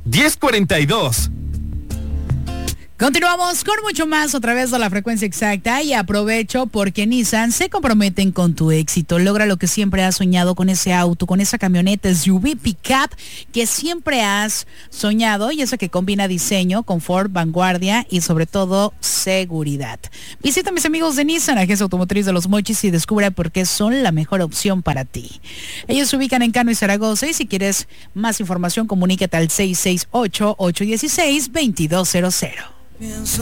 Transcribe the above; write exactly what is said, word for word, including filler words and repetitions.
diez cuarenta y dos. Continuamos con mucho más a través de la frecuencia exacta y aprovecho porque Nissan se comprometen con tu éxito. Logra lo que siempre has soñado con ese auto, con esa camioneta S U V pickup que siempre has soñado y esa que combina diseño, confort, vanguardia y sobre todo seguridad. Visita a mis amigos de Nissan, agencia automotriz de Los Mochis, y descubre por qué son la mejor opción para ti. Ellos se ubican en Cano y Zaragoza y si quieres más información comunícate al seis seis ocho, ocho uno seis, dos dos cero cero.